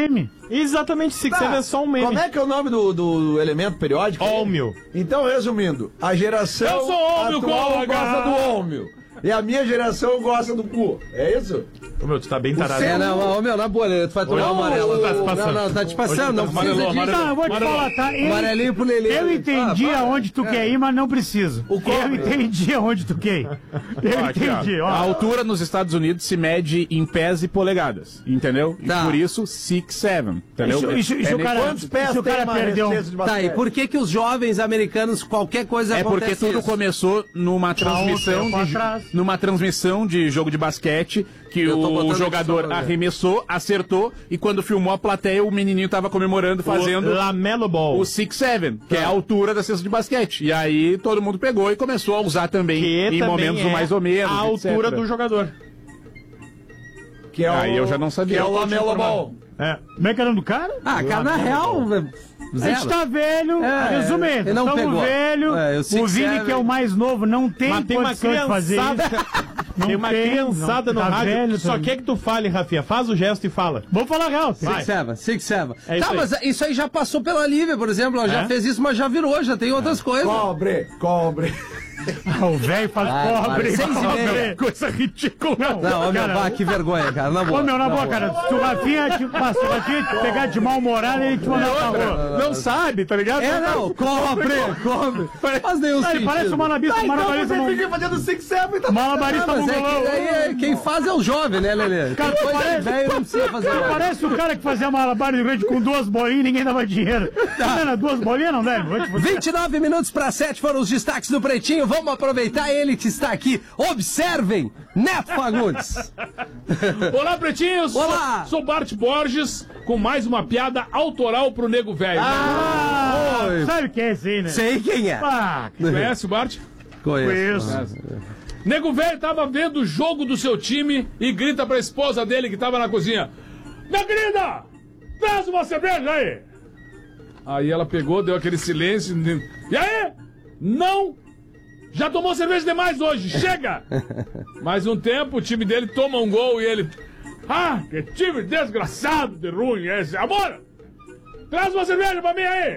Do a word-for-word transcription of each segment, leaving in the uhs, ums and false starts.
meme. Exatamente, Six Seven Tá, é só um meme. Como é que é o nome do, do elemento periódico? Ólmio. Então, resumindo, a geração Eu sou ólmio atual com gosta H. do ólmio. E a minha geração gosta do cu. É isso? Ô, meu, tu tá bem tarado. É, não, meu, na boa, tu vai tomar um amarelo. tá se passando. Não, não, tá te passando, não precisa Amarelou, disso. amarelou. Não, eu vou te Amarelo. falar, tá? Eu, Amarelinho pro Lelê. eu entendi Ah, aonde tu é. quer ir, mas não preciso. O cobre. Eu entendi aonde tu quer ir. Eu Aqui, ó. entendi, ó. A altura nos Estados Unidos se mede em pés e polegadas, entendeu? E Tá. por isso, six seven, entendeu? Isso, isso, isso É o cara, Quantos pés isso o tem cara uma perdeu. cesta de Tá, basquete? e por que que os jovens americanos, qualquer coisa É porque acontece tudo isso? começou numa transmissão tempo de, atrás. numa transmissão de jogo de basquete que Eu tô botando o aqui só jogador pra ver. arremessou, acertou e quando filmou a plateia o menininho tava comemorando fazendo O Lamelo Ball. o six seven, que é a altura da cesta de basquete. E aí todo mundo pegou e começou a usar também Que em também momentos é mais ou menos, a altura etcétera. do jogador. Que é o, Aí eu já não sabia. Que é o Lamelo Ball. É. Como é que era o nome do cara? Ah, cara, na real, A zero. gente tá velho, É, resumindo, ele não estamos pegou. velho, É, eu o sei que Vini, serve. que é o mais novo, não tem Mas tem uma condição de fazer criançada. isso. Não Tem uma criançada não, no tá rádio. velho Só também. quer que tu fale, Rafinha. Faz o gesto e fala. Vamos falar real. Vai. Six Seven, Six Seven. É isso Tá, aí. mas isso aí já passou pela Lívia, por exemplo. Ela já É? fez isso, mas já virou, já tem outras coisas. Cobre, cobre. Ah, o velho faz Ah, pobre. seis e pobre. meia. Coisa ridícula. Não, Não, ô, meu, cara, pá, que vergonha, cara, na boa. Ô, meu, na boa, boa. cara, se o Rafinha te passa, o Rafinha te pegar de mal-humorado, ele te mandar pra rua. Não sabe, tá ligado? É, não, cobre, cobre. Faz nenhum Ah, ele sentido. parece um malabarista, um malabarista, Você um fica fazendo Six Seven e tá... malabarista Não, mas é que, mongolão. aí é- quem faz é o jovem, né, Lelê? Cara, Quem coisa parece- de velho não precisa fazer Ele nada. parece o cara que fazia malabar no grande com duas bolinhas e ninguém dava dinheiro. Tá vendo? Duas bolinhas não deve. Vou te fazer. vinte e nove minutos para sete foram os destaques do Pretinho. Vamos aproveitar ele que está aqui. Observem, Neto Fagundes. Olá, pretinhos! Olá! Sou, sou Bart Borges, com mais uma piada autoral pro Nego Velho. Ah, Oi. sabe quem é esse aí, né? Sei quem é. Ah, Conhece o Bart? Conheço. Nego Velho tava vendo o jogo do seu time e grita pra esposa dele que tava na cozinha: Minha querida, traz uma cerveja aí! Aí ela pegou, deu aquele silêncio. E aí? Não! Já tomou cerveja demais hoje, chega! Mais um tempo, o time dele toma um gol e ele... Ah, que time desgraçado de ruim esse! Amor, traz uma cerveja pra mim aí!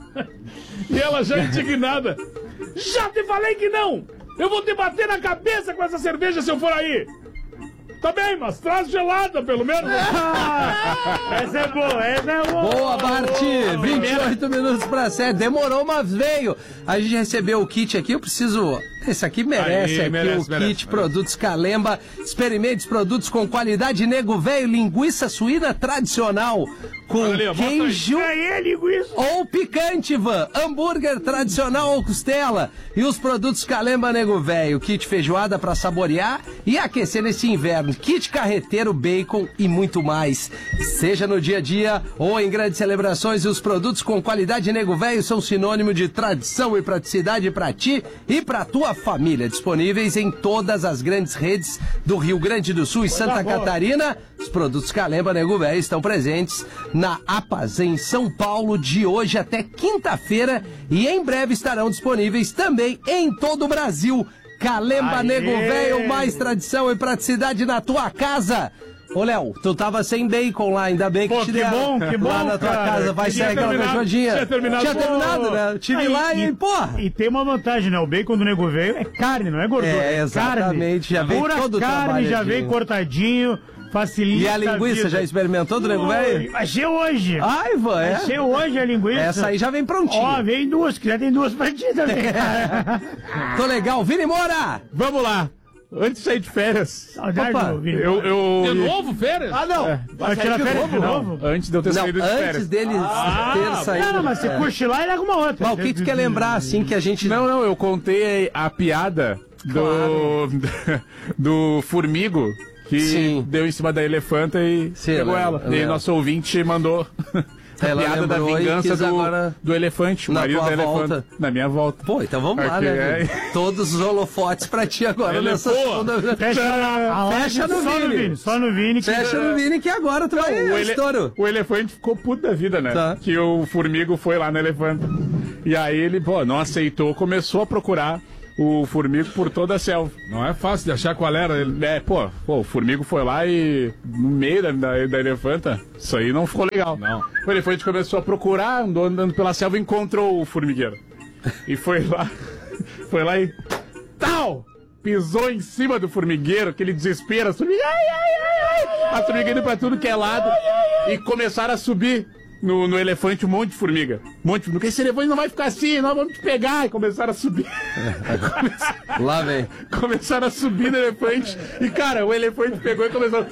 E ela já indignada: Já te falei que não! Eu vou te bater na cabeça com essa cerveja se eu for aí! Tá bem, mas traz gelada, pelo menos! essa é boa, essa é boa. Boa, Bart! vinte e oito minutos para sete. Demorou, mas veio. A gente recebeu o kit aqui. Eu preciso. Esse aqui merece Aí, aqui merece, o merece, kit merece. Produtos Calemba. Experimente os produtos com qualidade. Nego Velho, linguiça suína tradicional com Olha ali, ó, mostra aí. queijo Aí é linguiça. ou picante, Van. Hambúrguer tradicional ou costela. E os produtos Calemba Nego Velho. Kit feijoada para saborear e aquecer nesse inverno. Kit carreteiro, bacon e muito mais. Seja no dia a dia ou em grandes celebrações, os produtos com qualidade Nego Velho são sinônimo de tradição e praticidade para ti e para tua família. Disponíveis em todas as grandes redes do Rio Grande do Sul e Santa Catarina. Os produtos Calemba Nego Velho estão presentes na APAS em São Paulo de hoje até quinta-feira e em breve estarão disponíveis também em todo o Brasil. Calemba Aê! Nego Velho, mais tradição e praticidade na tua casa. Ô, Léo, tu tava sem bacon lá, ainda bem que Pô, te que deram. bom, que bom, Lá na tua cara. casa, vai Tinha ser aquela terminado, feijoadinha. tinha terminado. Tinha terminado, né? Tive Aí, lá e, porra. E tem uma vantagem, né? O bacon do Nego Velho é carne, não é gordura. É, carne. exatamente, já vem Pura todo o carne, trabalho já de- vem cortadinho, facilita E a linguiça, vida. já experimentou do Nego Velho? Oi, Achei hoje. Ai, Van, é? Achei hoje a linguiça. Essa aí já vem prontinha. Ó, vem duas, que já tem duas pra ti também, cara. Tô legal. Vini Moura! Vamos lá. Antes de sair de férias, Saudade Opa, do Vini. eu... eu De novo, férias? Ah, não. Vai tirar férias de novo? Antes de eu ter Não, saído de antes férias. deles ter saído. Não, não, mas se É. cochilar, ele arruma outra. Mas o que tu quer lembrar, assim, que a gente... Não, não, eu contei a piada do, do formigo que Sim. deu em cima da elefanta e Sim, pegou eu ela. lembro, eu E lembro. nosso ouvinte mandou a Ela piada da lembrou e vingança quis do, agora do elefante, o na marido tua da elefante. volta. Na minha volta. Pô, então vamos lá, Aqui né? é. Vini? Todos os holofotes pra ti agora Ele é nessa boa. segunda... Fecha, a live Fecha no só Vini. Só no Vini. que- Fecha no Vini que agora tu vai... O, É ele- estouro. o elefante ficou puto da vida, né? Tá. Que o formigo foi lá no elefante. E aí ele, pô, não aceitou, começou a procurar o formigo por toda a selva. Não é fácil de achar qual era ele. É, pô, pô, o formigo foi lá e no meio da, da, da elefanta, isso aí não ficou legal. Não. O elefante começou a procurar, andou andando pela selva e encontrou o formigueiro. E foi lá, foi lá e tal! Pisou em cima do formigueiro, aquele desespero, as formigueiras, ai, ai, ai, ai, as formigueiras indo pra tudo que é lado, e começaram a subir no, no elefante um monte de formiga. Um monte de formiga. Esse elefante não vai ficar assim, nós vamos te pegar. E começaram a subir. começaram, Lá vem. começaram a subir no elefante. E, cara, o elefante pegou e começou.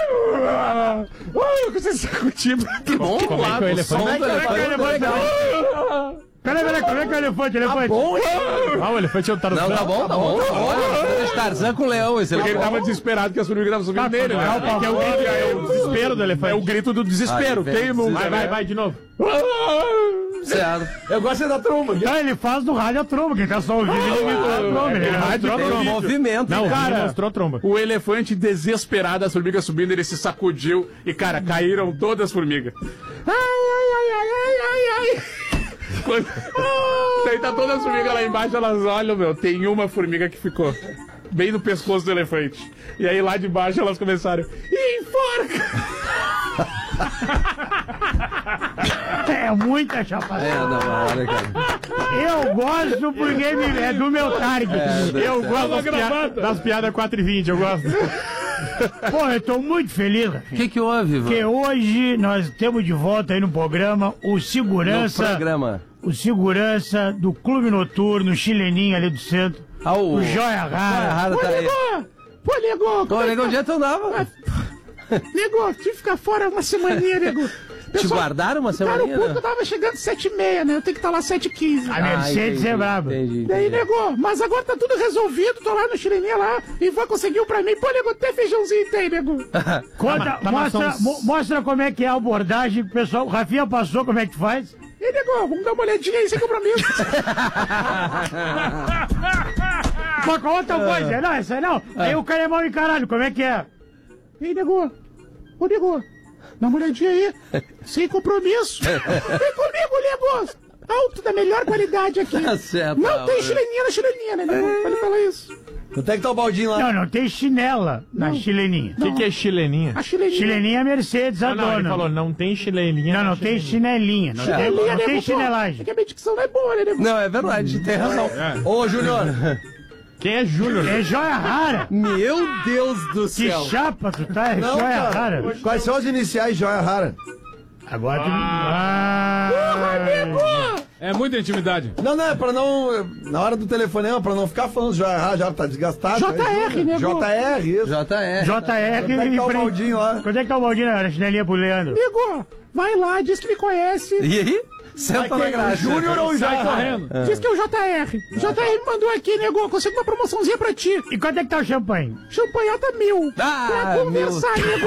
Uh, você sacudiu. Que bom, Como é que o elefante- Som do Como é que o elefante. elefante... Peraí, peraí, como é que é o elefante? Elefante? Ah, o elefante é o Tarzan. Não, tá bom, tá bom. Tá bom. Tarzan com leão, esse Porque ele elefante. tava desesperado que as formigas estavam subindo nele, né? É, o- é que é o grito, é o desespero do elefante. É o grito do desespero. Ai, velho, Tem um. Vai, vai, vai, de novo. Certo. Eu gosto da tromba. Não, ele faz do rádio a tromba, quem tá só ouvindo, ele imita a tromba. Ele rádio mostrou a tem tromba. Movimento. Não, o Cara, cara mostrou a tromba. O elefante desesperado, as formigas subindo, ele se sacudiu e, cara, caíram todas as formigas. Ai, ai, ai, ai, ai, ai, ai. Quando... Daí tá todas as formigas lá embaixo, elas olham, meu, tem uma formiga que ficou bem no pescoço do elefante. E aí lá de baixo elas começaram, e enforca! É muita chapada. É, não, olha, cara. Eu gosto porque me- é do meu target. Eu gosto das, pia das piadas quatro e vinte, eu gosto. Pô, eu tô muito feliz, O que que houve, Ivan? porque hoje nós temos de volta aí no programa o No segurança, programa. o segurança do Clube Noturno, chileninho ali do centro, Ah, o... o Joia Joia Rara. Rara tá aí. Pô, nego, Ô, negão, onde é que tu andava? nego, tive que ficar fora uma semaninha, nego. Te guardaram uma semana? tava chegando sete e meia, né? Eu tenho que estar lá sete e quinze. A Ah, Mercedes entendi, é braba. entendi, Daí, entendi. nego, mas agora tá tudo resolvido, tô lá no chileninha lá, e vai conseguiu pra mim. Pô, nego, até feijãozinho tem, nego. Conta, Tá, mas mostra, são- mo- mostra como é que é a abordagem, o pessoal, o Rafinha passou, como é que faz. E, nego, vamos dar uma olhadinha aí, sem compromisso. Mas com outra coisa, não, essa não. Aí o cara é mal encarado, como é que é? E, nego, ô, nego, dá uma olhadinha aí, sem compromisso. Vem comigo, nego. Alto da melhor qualidade aqui. Tá certo, Não tá, tem olha. chileninha na chileninha, né, nego? Pode falar isso. Quanto é que tá o baldinho lá? Não, não tem chinela na chileninha. O que, que é chileninha? A chileninha. Chileninha é Mercedes, a Ah, não, ele dona. falou, não tem chileninha. Não, não tem chinelinha. Não tem, não tem chinelagem. que a minha dicção não é boa, né, nego? Não, é verdade, tem razão. Ô, Júnior, Quem é Júnior? É joia rara. Meu Deus do Que céu. chapa tu tá, é não, joia cara. rara. Quais são as iniciais de Joia Rara? Agora tu... Ah, É muita intimidade. Não, não, é pra não. Na hora do telefonema, pra não ficar falando Joia Rara, já tá desgastado. J R, nego. J R, isso. J R. J R Quanto é que tá o baldinho lá? Quanto é que tá o baldinho na chinelinha pro Leandro? Nego, vai lá, diz que me conhece. E aí? Senta na O graça. Júnior ou o Joia Rara? Correndo. Diz que é o J R. J R me mandou aqui, nego. Consigo uma promoçãozinha pra ti. E quanto é que tá o champanhe? Champanhada mil. Ah, pra conversar, nego.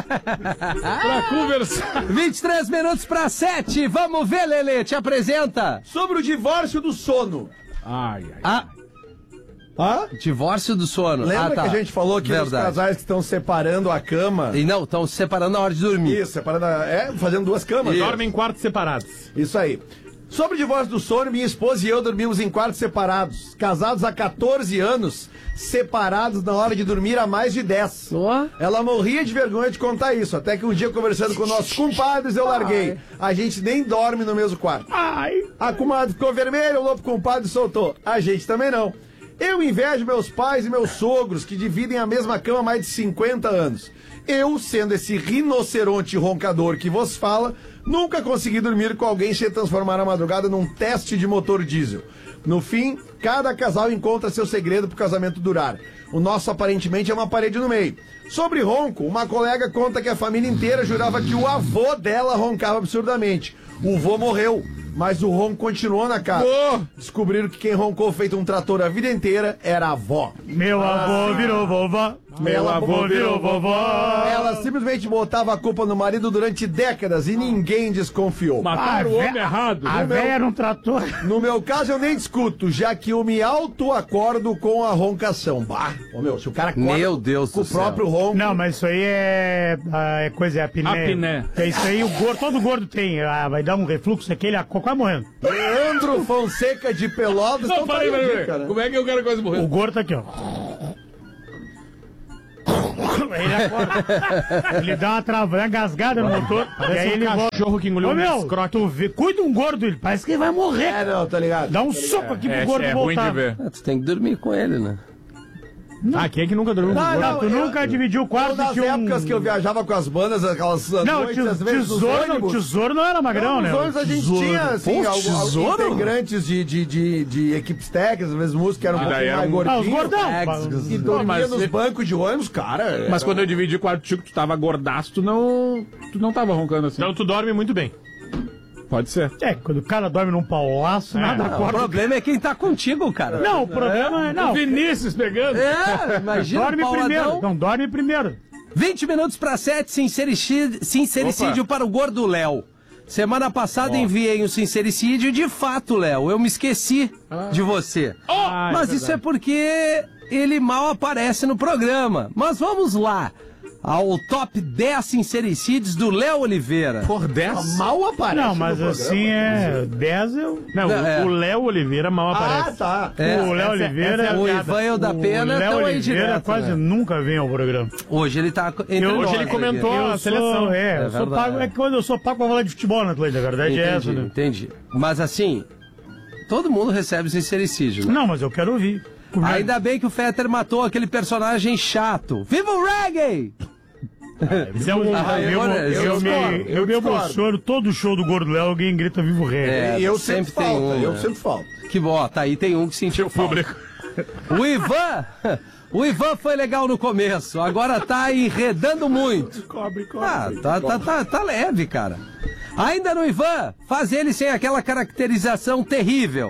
Pra conversar. vinte e três minutos pra sete. Vamos ver, Lelê, te apresenta. Sobre o divórcio do sono. Ai, ai. Ah, Hã? divórcio do sono. Lembra ah, tá. que a gente falou que os Verdade. casais que estão separando a cama. E não, estão se separando na hora de dormir. Isso, separando. a- É, fazendo duas camas. Dormem em quartos separados. Isso aí. Sobre o divórcio do sono, minha esposa e eu dormimos em quartos separados. Casados há quatorze anos, separados na hora de dormir há mais de dez. Ó. Ela morria de vergonha de contar isso, até que um dia, conversando com nossos compadres, eu larguei. A gente nem dorme no mesmo quarto. Ai, A comadre ficou vermelha, o lobo compadre soltou. A gente também não. Eu invejo meus pais e meus sogros, que dividem a mesma cama há mais de cinquenta anos. Eu, sendo esse rinoceronte roncador que vos fala, nunca consegui dormir com alguém sem transformar a madrugada num teste de motor diesel. No fim, cada casal encontra seu segredo pro casamento durar. O nosso aparentemente é uma parede no meio. Sobre ronco, uma colega conta que a família inteira jurava que o avô dela roncava absurdamente. O vô morreu, mas o ronco continuou na casa. Descobriram que quem roncou feito um trator a vida inteira era a avó. meu avô virou vovó. Meu avô virou vovó. Ela simplesmente botava a culpa no marido durante décadas e ninguém desconfiou. Mataram o vé- homem errado. A No meu- véia era um trator. No meu caso, eu nem discuto, já que eu me auto-acordo com a roncação. Bah, ô meu, se o cara acorda Meu Deus com do o próprio céu. ronco... Não, mas isso aí é, ah, é coisa, é apneia. Apneia. É isso aí, o gordo, todo gordo tem. Ah, vai dar um refluxo aqui, ele quase morrendo. Leandro Fonseca de Pelotas. Não, então tá peraí, aí a peraí, dica, peraí. né? Como é que o cara quase morreu? O gordo tá aqui, ó. Ele acorda. Ele dá uma travada, uma engasgada no motor. E aí ele volta. Cachorro que engoliu Ô, um meu, escroque. tu vê, cuida um gordo, ele parece que ele vai morrer. É, não, tá ligado. Dá um soco aqui pro É, gordo é ruim voltar. de ver. Ah, tu tem que dormir com ele, né? Ah, quem é que nunca dormiu com Não, gordo? Ah, tu eu- nunca dividiu o quarto Eu, nas tinha um... épocas que eu viajava com as bandas, aquelas Não, noites, tes- às vezes, nos tesouro, não, ônibus. tesouro não era magrão, Não, né? nos ônibus a gente Tesouro. tinha, assim, Pô, alguns tesouro? integrantes de, de, de, de equipes técnicas, às vezes músicos que eram um Ah, daí pouquinho era mais um- Ah, os gordinhos. gordão. E dormia mas nos se- bancos de ônibus, cara. Mas era- quando eu dividi o quarto contigo, tu tava gordaço, tu não. Tu não tava roncando assim. Então tu dorme muito bem. Pode ser. É, quando o cara dorme num paulaço, nada O acorda. problema é quem tá contigo, cara. Não, o problema é... Não, O Vinícius pegando. É, imagina dorme o pauladão. primeiro. Não, dorme primeiro. vinte minutos para sete, sincericídio, sincericídio para o gordo Léo. Semana passada enviei um sincericídio e de fato, Léo, eu me esqueci de você. Ah, Mas é isso é porque ele mal aparece no programa. Mas vamos lá. Ao top dez sincericídios do Léo Oliveira. Por dez? Mal aparece. Não, mas no assim é... dez eu... Não, Não, o- é. o Léo Oliveira mal Ah, aparece. tá. É, o Léo essa é- Oliveira... essa é a O piada. Ivan e o da Pena o Léo estão aí Oliveira direto, quase né? nunca vem ao programa. Hoje ele tá entre Eu- nós hoje ele aqui. comentou. Eu a seleção. sou, é, É eu sou verdade. pago, é que quando eu sou pago pra falar de futebol na Atlântica, a verdade é essa, Entendi, né? entendi. Mas assim, todo mundo recebe sincericídio, né? Não, mas eu quero ouvir. Comigo. Ainda bem que o Fetter matou aquele personagem chato. Viva o reggae! Isso é um, Ah, eu, eu- eu, eu eu, discordo, me, eu eu me discordo. emociono, todo show do Gordo Léo, alguém grita Vivo Rei. É, E eu sempre sempre tem falta, um, eu né? sempre falto. Que bom, ó, tá aí, tem um que sentiu falta. Público. O Ivan, o Ivan foi legal no começo, agora tá enredando muito. Cobre, cobre. Ah, tá, tá, tá, tá leve, cara. Ainda no Ivan, faz ele sem aquela caracterização terrível.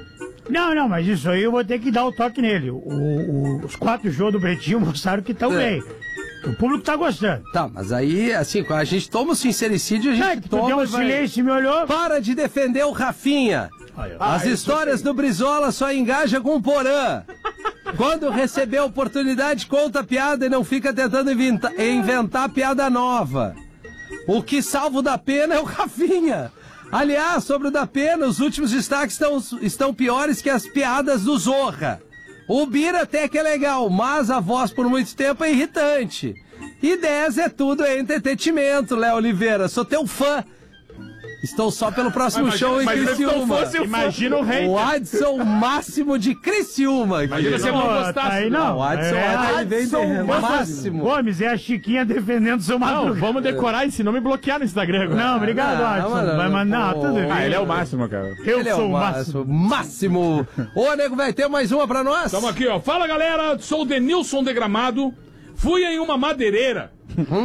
Não, não, mas isso aí eu vou ter que dar o toque nele. O- o- os quatro shows do Pretinho mostraram que estão É. bem. O público tá gostando. Tá, mas aí, assim, quando a gente toma o sincericídio, a gente É, que tu toma deu um e vai- silêncio e me olhou. Para de defender o Rafinha. Aí, ó. As histórias do Brizola só engaja com o Porã. Quando receber a oportunidade, conta a piada e não fica tentando inventa- inventar piada nova. O que salva o da Pena é o Rafinha. Aliás, sobre o da Pena, os últimos destaques estão, estão piores que as piadas do Zorra. O Bira até que é legal, mas a voz por muito tempo é irritante. E dez é tudo, é entretenimento, Léo Oliveira. Sou teu fã. Estou só pelo próximo Mas show em imagina- mas se não Criciúma. fosse o fã. Imagina o rei. O Adson Máximo de Criciúma. Imagina se eu Pô, não tá gostasse. aí não. O Adson, É, Adson ele vem Adson de Máximo. Máximo. Gomes, é a Chiquinha defendendo seu Não, Madruga. vamos decorar esse nome e bloquear no Instagram agora. Não, obrigado, Não, Adson. não, Vai não, mandar, pô. tudo bem. Ah, ele é o máximo, cara. Eu Ele é sou o o máximo. máximo. Ô, nego, vai ter mais uma pra nós? Tamo aqui, ó. Fala, galera. Sou o Denilson de Gramado. Fui em uma madeireira.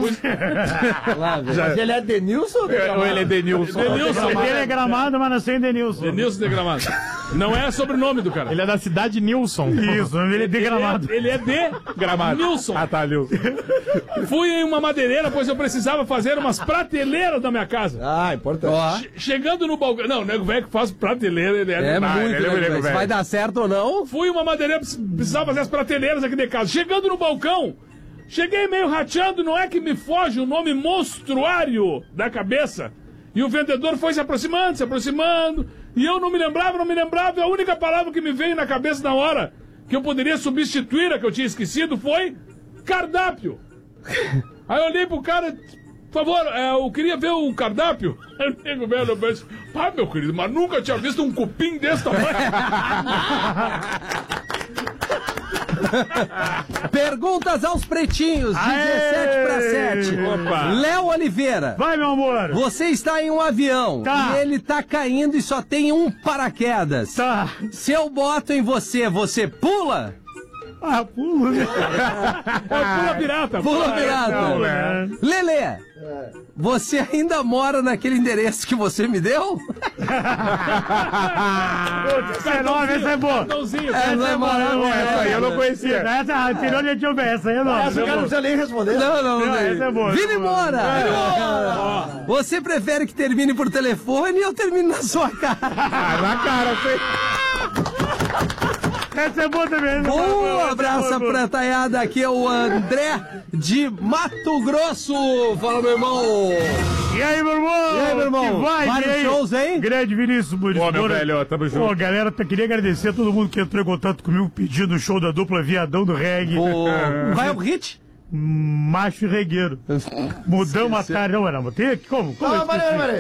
Lá, velho. Mas ele é Denilson? ou Ou ele é Denilson? Denilson. Ele é gramado, mas nasceu em Denilson. Denilson de Gramado. Não é sobrenome do cara. Ele é da cidade Nilson. Isso, ele é de gramado. Ele é de Gramado. Nilson. Ah, tá, Nilson. Fui em uma madeireira, pois eu precisava fazer umas prateleiras da minha casa. Ah, importante. Ó, Che- Chegando no balcão. Não, o nego velho que faz prateleira, ele é. é demais. muito, ele é nego, nego velho. Se velho. vai dar certo ou não? Fui uma madeireira, precis- precisava fazer as prateleiras aqui de casa. Chegando no balcão, cheguei meio rateando, não é que me foge o nome monstruário da cabeça. E o vendedor foi se aproximando, se aproximando. E eu não me lembrava, não me lembrava. E a única palavra que me veio na cabeça na hora que eu poderia substituir a que eu tinha esquecido foi cardápio. Aí eu olhei pro cara, por favor, é, eu queria ver o cardápio. Aí o nego velho, eu pensei, pá, meu querido, mas nunca tinha visto um cupim desse tamanho. Perguntas aos pretinhos, dezessete para sete. Opa. Léo Oliveira, Vai, meu amor. você está em um avião Tá. e ele tá caindo e só tem um paraquedas. Tá. Se eu boto em você, você pula? Ah, pulo, né? É o pula pirata. Pula pirata. Não, né? Lelê, você ainda mora naquele endereço que você me deu? Essa é nova, essa é boa. Cartãozinho. É, não é boa, não, Essa aí eu não conhecia. Essa, tirou de eu ver, essa aí é nova. Essa o cara não precisa nem responder. Não, não, não. essa é boa, Vini essa é boa. embora! Você prefere que termine por telefone ou termine na sua cara? Ah, na cara, sei. Essa é boa também. essa é boa, Um essa é abraço boa, boa. pra Taiada, aqui é o André de Mato Grosso. Fala, meu irmão. E aí, meu irmão? E aí, meu irmão? Que vai, Vários aí? shows, hein? Grande Vinícius Muniz. Ô, meu Moura. velho, tamo junto. Pô, galera, tá- queria agradecer a todo mundo que entrou em contato comigo pedindo o show da dupla Viadão do Reggae. O... Qual é o hit? Macho e regueiro. Mudamos a tarde. Não, não, tem como? Como Ah, eu maneiro, esqueci? maneiro.